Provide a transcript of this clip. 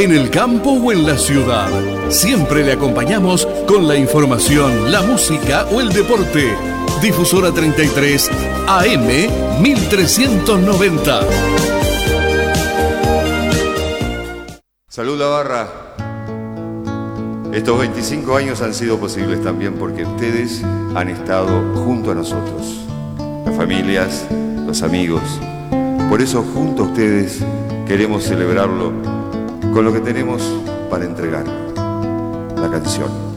en el campo o en la ciudad. Siempre le acompañamos con la información, la música o el deporte. Difusora 33 AM 1390. Salud la barra. Estos 25 años han sido posibles también porque ustedes han estado junto a nosotros. Las familias, los amigos. Por eso junto a ustedes queremos celebrarlo con lo que tenemos para entregar, la canción.